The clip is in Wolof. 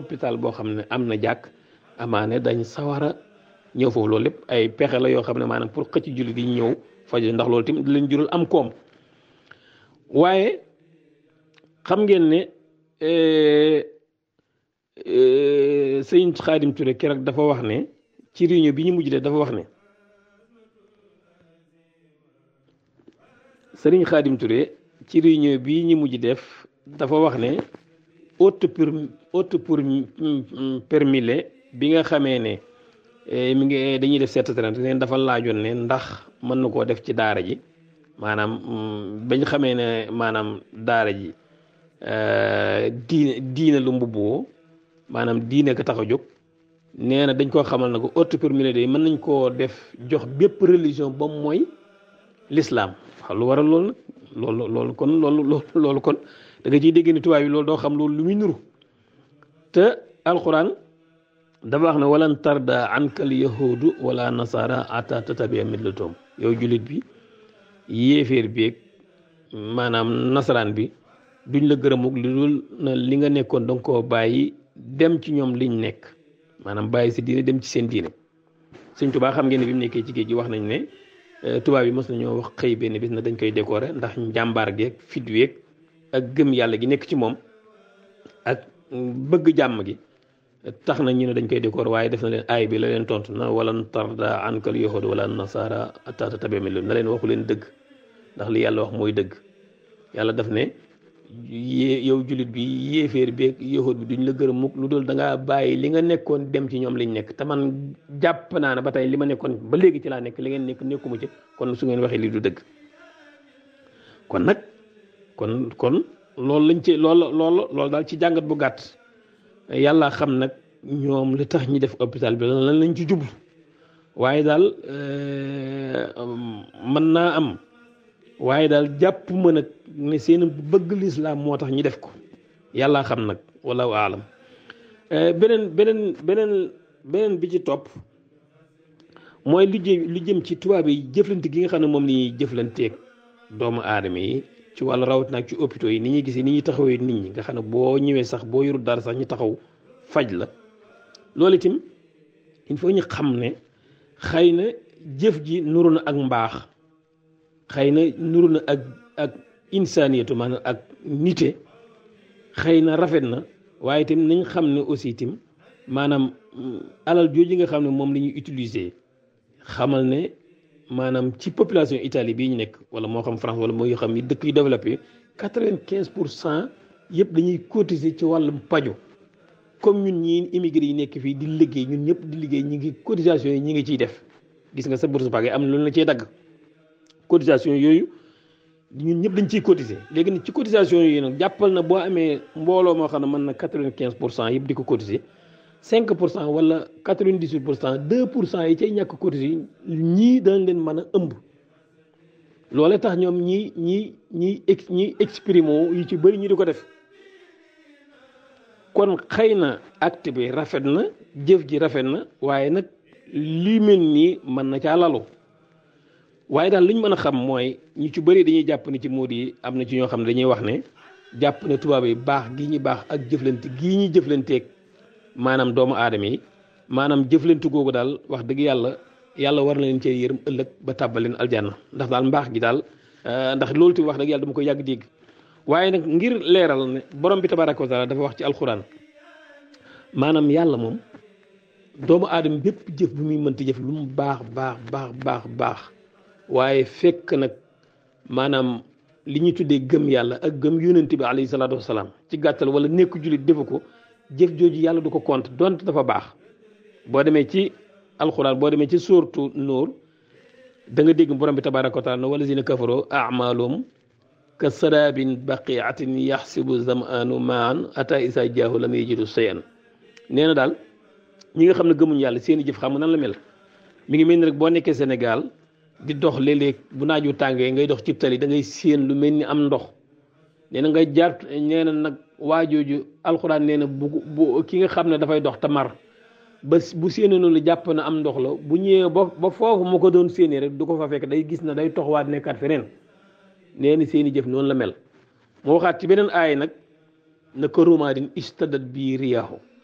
hôpital boo xam ne am na jàkk amaane dañ sawara ñëw foofu. loolu lépp ay pexe la yoo xam ne maanaam pour xëcc jullit yi ñëw faju ndax loolu tamit di leen jural am koom. waaye xam ngeen ne sëñ Xaadim Touré keroog dafa wax ne ci réunion bi ñu mujj de dafa wax ne sëriñ Xaadim Touré ci réunion bi ñu mujj def dafa wax ne auto pour permis bi nga xamee ne mi ngi dañuy def 730 neen dafa laajoon ne ndax mën na koo def ci daara ji maanaam bañ xamee ne maanaam daara ji diine lu mbubboo maanaam diine ko tax a jóg nee na dañ koo xamal na ko auto pour permis mën nañ koo def jox bépp religion ba mooy l'islam. waaw lu waral loolu nag loolu kon da nga ciy dégg ni tubaab yi loolu doo xam loolu lu muy nuru te alxuraan dafa wax ne walan tarda ankal yahudu wala nasara ata tatabia millatoom. yow jullit bi yéeféer bi maanaam nasaraan bi duñ la gërëmuk li dul na li nga nekkoon danga koo bàyyi dem ci ñoom liñ nekk maanaam bàyyi si diine dem ci seen diine. Sëñ Tuubaa xam ngeen ne bi mu nekkee ci géej gi wax nañ ne tubaab yi mos nañoo wax xëy benn bis na dañ koy décorer ndax njàmbaar geeg fit weeg ak gëm yàlla gi nekk ci moom ak bëgg jàmm gi tax na ñu ne dañ koy décorer. waaye def na leen aay bi la leen tontu na walan tarda ankal yahud wala nasara hatta tattabi'a millahum na leen waxu leen dëgg ndax li yàlla wax mooy dëgg. yàlla daf ne yow jullit bi yéeféer bi ak yahud bi duñ la gërëm mukk lu dul da ngaa bàyyi li nga nekkoon dem ci ñoom liñ nekk te man jàpp naa ne ba tey li ma nekkoon ba léegi ci laa nekk li ngeen nekk nekkuma ci kon su ngeen waxee lii du dëgg. kon nag kon loolu lañ ci loolu daal ci jàngat bu gàtt yàlla xam nag ñoom li tax ñi def hôpital bi lan lañ ci jublu waaye daal mën naa am waaye daal jàpp ma nag ne seen bëgg lislaam moo tax ñi def ko yàlla xam nag wallahu aalam. beneen bi ci topp mooy lu jëm ci tubaab yi jëflante gi nga xam ne moom ni jëflanteeg doomu aadama yi ci wàllu rawat nag ci hôpitaux yi ni ñuy gisee ni ñuy taxawee nit ñi nga xam ne boo ñëwee sax boo yorul dara sax ñu taxaw faj la. loolu itam il faut ñu xam ne xëy na jëf ji nuru na ak mbaax xëy na nuru na ak insaniyatu maanaam ak nite xëy na rafet na waaye itam nañ xam ne aussi itam maanaam alal jooju nga xam ne moom la ñuy utiliser xamal ne maanaam ci population Italie bii ñu nekk wala moo xam France wala moo xam ni dëkk yu développé 95% yëpp dañuy cotiser ci wàllum paju comme ñun ñii immigré yi nekk fii di liggéey ñun ñëpp di liggéey ñi ngi cotisation yi ñi ngi ciy def gis nga sa bourse pagay am na lu la cee dagg cotisation yooyu ñun ñëpp dañ ciy cotiser léegi nag ci cotisation yooyu nag jàppal na boo amee mbooloo moo xam ne mën na 95% yëpp di ko cotiser 5% wala 98% 2% yi cay ñàkk cotiser ñii dañ leen mën a ëmb. loolee tax ñoom ñi exprimer yu ci bëri ñu di ko def kon xëy na acte bi rafet na jëf ji rafet na waaye nag lii mel nii mën na caa lalu. waaye daal li ñu mën a xam mooy ñu ci bëri dañuy jàpp ni ci moo di am na ci ñoo xam ne dañuy wax ne jàpp ne tubaab yi baax gi ñu baax ak jëflante gii ñuy jëflanteeg maanaam doomu aadama yi maanaam jëflante googu daal wax dëgg yàlla war na leen cee yërëm ëllëg ba tàbbal leen aljanna ndax daal mbaax gi daal ndax loolu tamit wax dëgg yàlla dama koy yàgg dégg. waaye nag ngir leeral ne borom bi tabaaraka wa taala dafa wax ci alxuraan maanaam yàlla moom doomu aadama bépp jëf bu muy mënti jëf lu mu baax waaye fekk nag maanaam li ñu tuddee gëm yàlla ak gëm yonent bi alayhi salaatu wasalaam ci gàttal wala nekk jullit defu ko jëf jooju yàlla du ko compte donte dafa baax. boo demee ci alxuraan boo demee ci suuratu Nuur da nga dégg borom bi tabaaraka wa taala wallazina kafaroo a'maaluhum ka saraabin baqiatin yaxsibu zamaanu maan ata isa jaahu lam yajidu shay'an. nee na daal ñi nga xam ne gëmuñ yàlla seeni jëf xam nga nan la mel mi ngi mel ni rek boo nekkee Sénégal di dox léeg-léeg bu naaju tàngee ngay dox cib tali da ngay séen lu mel ni am ndox nee na ngay jaar nee na nag waajooju alxuraan nee na bu ki nga xam ne dafay dox te mar ba bu séenee noonu jàpp na am ndox la bu ñëwee ba foofu mu ko doon séenee rek du ko fa fekk day gis na day toxwaat nekkaat feneen nee na seeni jëf noonu la mel. moo waxaat ci beneen aay nag na ko rumaadin istadat bii riyaahu